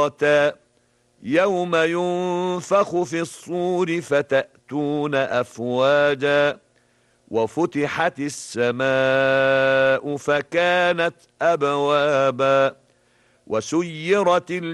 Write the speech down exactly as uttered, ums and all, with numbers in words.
يوم ينفخ في الصور فتأتون أفواجا وفتحت السماء فكانت أبوابا وسيرت